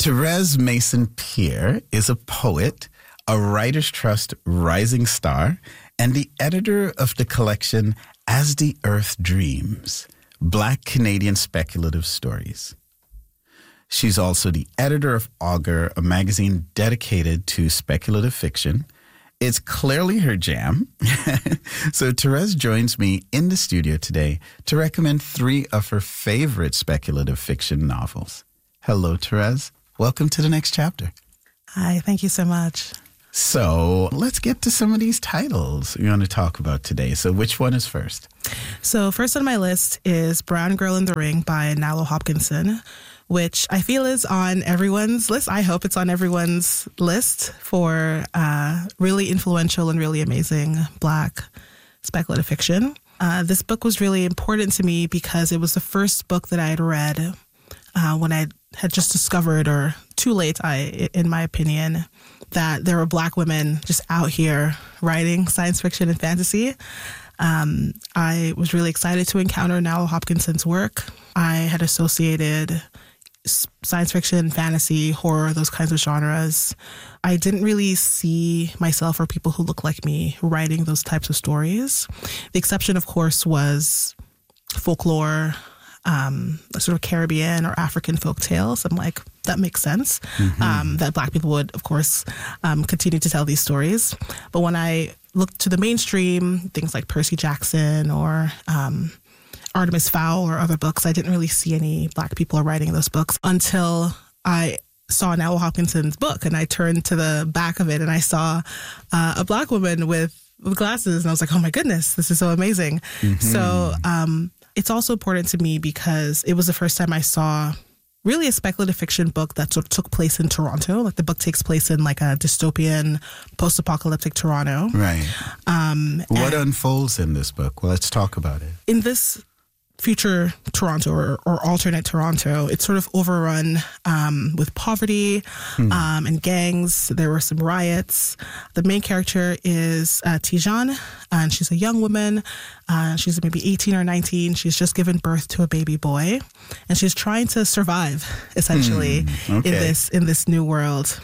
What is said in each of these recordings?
Therese Mason Peer is a poet, a Writers' Trust Rising Star, and the editor of the collection As the Earth Dreams, Black Canadian Speculative Stories. She's also the editor of Augur, a magazine dedicated to speculative fiction. It's clearly her jam. So Therese joins me in the studio today to recommend 3 of her favorite speculative fiction novels. Hello, Therese. Welcome to the next chapter. Hi, thank you so much. So let's get to some of these titles we want to talk about today. So which one is first? So first on my list is Brown Girl in the Ring by Nalo Hopkinson, which I feel is on everyone's list. I hope it's on everyone's list for really influential and really amazing Black speculative fiction. This book was really important to me because it was the first book that I had read when I had just discovered, or too late, in my opinion, that there were Black women just out here writing science fiction and fantasy. I was really excited to encounter Nalo Hopkinson's work. I had associated science fiction, fantasy, horror, those kinds of genres. I didn't really see myself or people who look like me writing those types of stories. The exception, of course, was folklore, sort of Caribbean or African folk tales. I'm like, that makes sense. That Black people would, of course, continue to tell these stories. But when I looked to the mainstream, things like Percy Jackson or Artemis Fowl or other books, I didn't really see any Black people writing those books until I saw Nalo Hopkinson's book, and I turned to the back of it and I saw a Black woman with glasses, and I was like, oh my goodness, this is so amazing. So it's also important to me because it was the first time I saw really a speculative fiction book that sort of took place in Toronto. Like the book takes place in like a dystopian, post-apocalyptic Toronto. Right. What unfolds in this book? Well, let's talk about it. In this future Toronto or alternate Toronto, it's sort of overrun with poverty and gangs. There were some riots. The main character is Tijan, and she's a young woman. She's maybe 18 or 19. She's just given birth to a baby boy, and she's trying to survive essentially in this new world.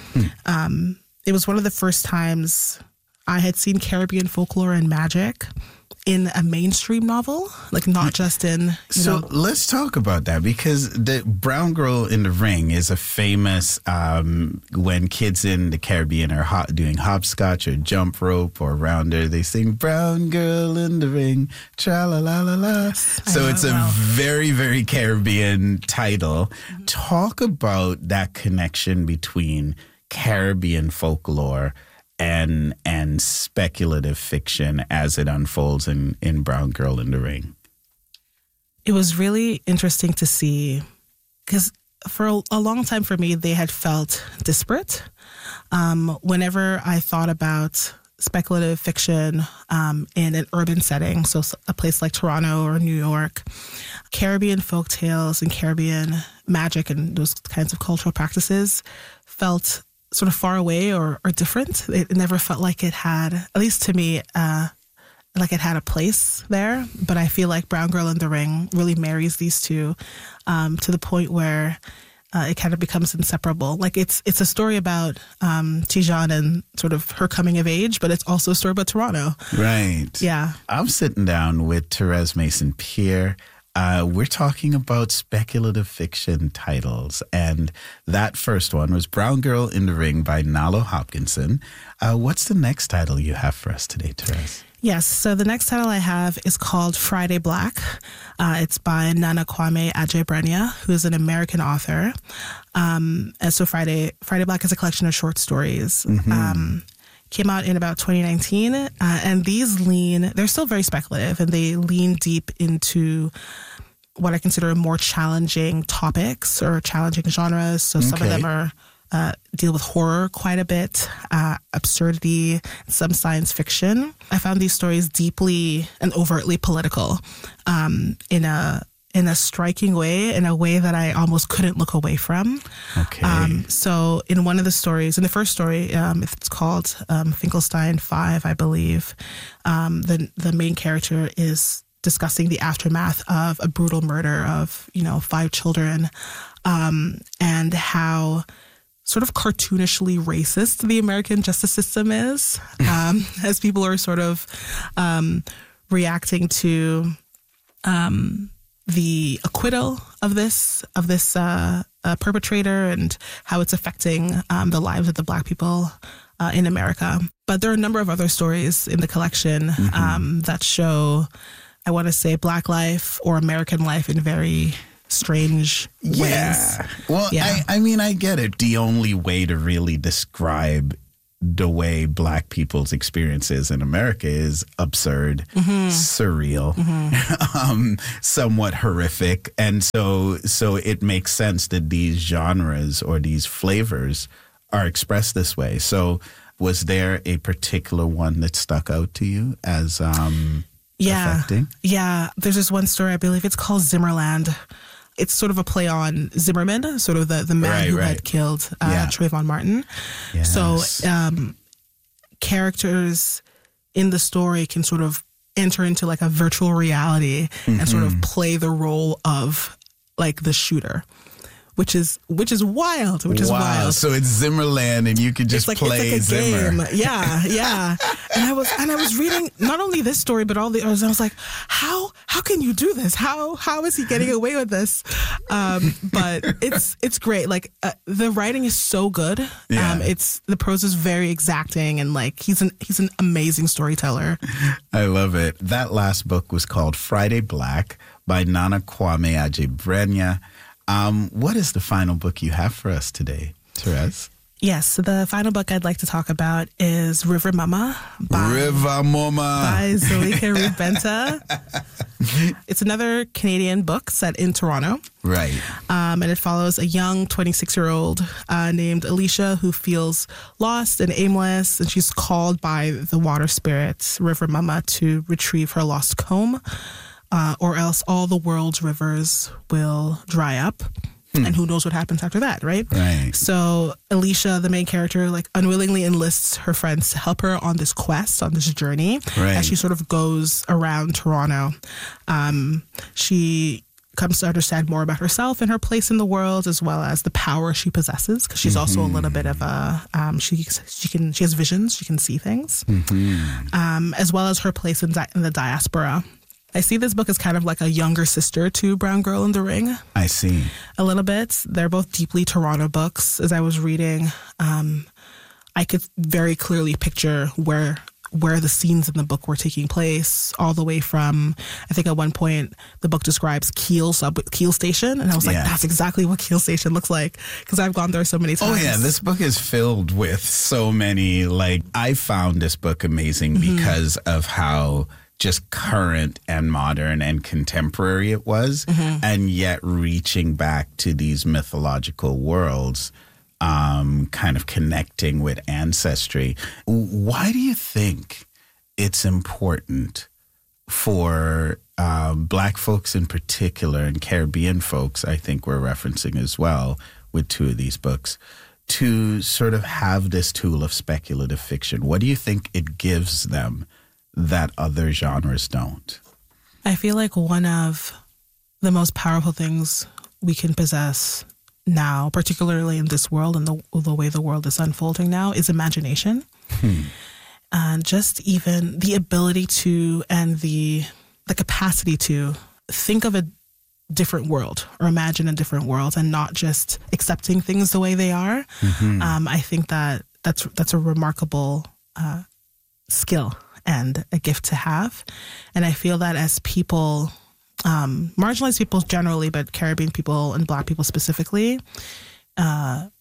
It was one of the first times I had seen Caribbean folklore and magic in a mainstream novel, like not just in, let's talk about that, because the Brown Girl in the Ring is a famous, when kids in the Caribbean are doing hopscotch or jump rope or rounder, they sing Brown Girl in the Ring, tra-la-la-la-la. So it's a very, very Caribbean title. Talk about that connection between Caribbean folklore and speculative fiction as it unfolds in Brown Girl in the Ring. It was really interesting to see, because for a long time for me, they had felt disparate. Whenever I thought about speculative fiction in an urban setting, so a place like Toronto or New York, Caribbean folk tales and Caribbean magic and those kinds of cultural practices felt sort of far away or different. It never felt like it had, at least to me, like it had a place there. But I feel like Brown Girl in the Ring really marries these two to the point where it kind of becomes inseparable. Like it's a story about Tijan and sort of her coming of age, but it's also a story about Toronto. Right. Yeah. I'm sitting down with Therese Mason Peer. We're talking about speculative fiction titles, and that first one was Brown Girl in the Ring by Nalo Hopkinson. What's the next title you have for us today, Therese? Yes, so the next title I have is called Friday Black. It's by Nana Kwame Adjei-Brenyah, who is an American author. And so Friday Black is a collection of short stories. Came out in about 2019, and they're still very speculative, and they lean deep into what I consider more challenging topics or challenging genres. So some of them are deal with horror quite a bit, absurdity, some science fiction. I found these stories deeply and overtly political in a striking way, in a way that I almost couldn't look away from. So in one of the stories, in the first story, it's called Finkelstein 5, I believe, the main character is discussing the aftermath of a brutal murder of, 5 children, and how sort of cartoonishly racist the American justice system is, as people are sort of reacting to the acquittal of this perpetrator and how it's affecting the lives of the Black people in America. But there are a number of other stories in the collection that show, I want to say, Black life or American life in very strange ways. Well, I mean, I get it. The only way to really describe the way Black people's experiences in America is absurd, surreal, somewhat horrific. And so it makes sense that these genres or these flavors are expressed this way. So was there a particular one that stuck out to you as affecting? Yeah. There's this one story, I believe it's called Zimmerland. It's sort of a play on Zimmerman, sort of the man who had killed Trayvon Martin. Yes. So characters in the story can sort of enter into like a virtual reality and sort of play the role of like the shooter. Which is wild. Which is wild. So it's Zimmerland, and you could just play it's like a Zimmer. game. Yeah. And I was reading not only this story but all the others. I was like, how can you do this? How is he getting away with this? But it's great. Like the writing is so good. The prose is very exacting, and like he's an amazing storyteller. I love it. That last book was called Friday Black by Nana Kwame Adjei-Brenyah. What is the final book you have for us today, Therese? Yes, so the final book I'd like to talk about is River Mama by Zulika Rubenta. It's another Canadian book set in Toronto. Right. And it follows a young 26-year-old named Alicia who feels lost and aimless, and she's called by the water spirit, River Mama, to retrieve her lost comb. Or else all the world's rivers will dry up. And who knows what happens after that, right? Right. So Alicia, the main character, like unwillingly enlists her friends to help her on this quest, on this journey. Right. As she sort of goes around Toronto. She comes to understand more about herself and her place in the world, as well as the power she possesses, because she's also a little bit of a she has visions, she can see things, as well as her place in the diaspora. I see this book as kind of like a younger sister to Brown Girl in the Ring. I see. A little bit. They're both deeply Toronto books. As I was reading, I could very clearly picture where the scenes in the book were taking place, all the way from, I think at one point the book describes Keele Station, and I was like, that's exactly what Keele Station looks like, because I've gone there so many times. Oh yeah, this book is filled with so many, like, I found this book amazing because of how just current and modern and contemporary it was, and yet reaching back to these mythological worlds, kind of connecting with ancestry. Why do you think it's important for Black folks in particular, and Caribbean folks, I think we're referencing as well with two of these books, to sort of have this tool of speculative fiction? What do you think it gives them that other genres don't? I feel like one of the most powerful things we can possess now, particularly in this world and the way the world is unfolding now, is imagination. And just even the ability to, and the capacity to think of a different world or imagine a different world, and not just accepting things the way they are. I think that's a remarkable skill and a gift to have. And I feel that as people, marginalized people generally, but Caribbean people and Black people specifically, have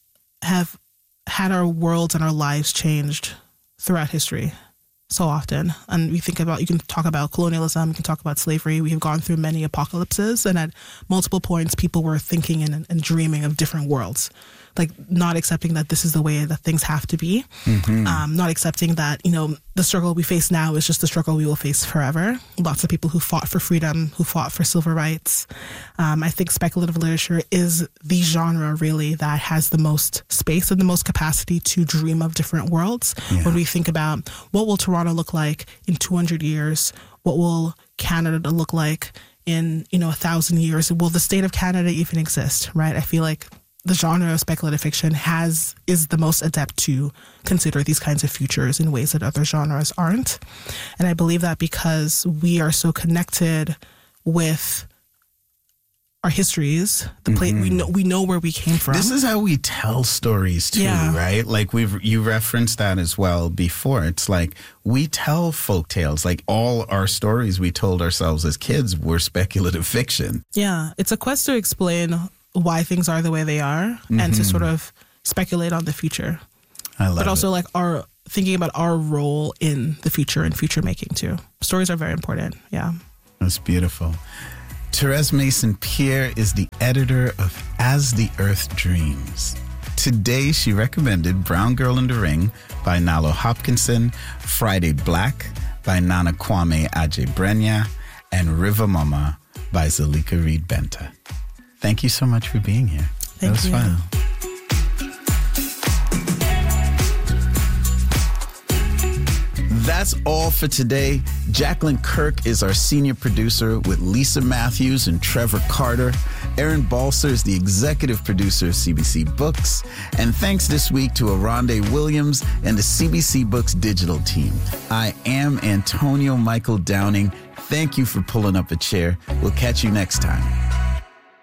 had our worlds and our lives changed throughout history so often. And you can talk about colonialism, you can talk about slavery. We have gone through many apocalypses, and at multiple points, people were thinking and dreaming of different worlds. Like not accepting that this is the way that things have to be, not accepting that, the struggle we face now is just the struggle we will face forever. Lots of people who fought for freedom, who fought for civil rights. I think speculative literature is the genre really that has the most space and the most capacity to dream of different worlds. Yeah. When we think about what will Toronto look like in 200 years, what will Canada look like in 1,000 years? Will the state of Canada even exist? Right? I feel like the genre of speculative fiction is the most adept to consider these kinds of futures in ways that other genres aren't. And I believe that because we are so connected with our histories, the place we know where we came from. This is how we tell stories too, right? Like you referenced that as well before. It's like we tell folk tales. Like all our stories we told ourselves as kids were speculative fiction. Yeah, it's a quest to explain why things are the way they are and to sort of speculate on the future. I love it. But also like thinking about our role in the future and future making too. Stories are very important. Yeah. That's beautiful. Therese Mason-Pierre is the editor of As the Earth Dreams. Today, she recommended Brown Girl in the Ring by Nalo Hopkinson, Friday Black by Nana Kwame Adjei-Brenyah, and River Mama by Zalika Reed Benta. Thank you so much for being here. Thank you. That was fun. That's all for today. Jacqueline Kirk is our senior producer with Lisa Matthews and Trevor Carter. Aaron Balser is the executive producer of CBC Books. And thanks this week to Aronde Williams and the CBC Books digital team. I am Antonio Michael Downing. Thank you for pulling up a chair. We'll catch you next time.